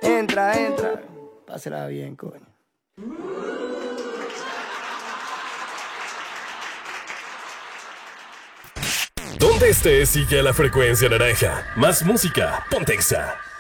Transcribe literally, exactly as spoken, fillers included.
Entra, entra. Pásela bien, coño. Donde estés, sigue la frecuencia naranja. Más música, Pontexa.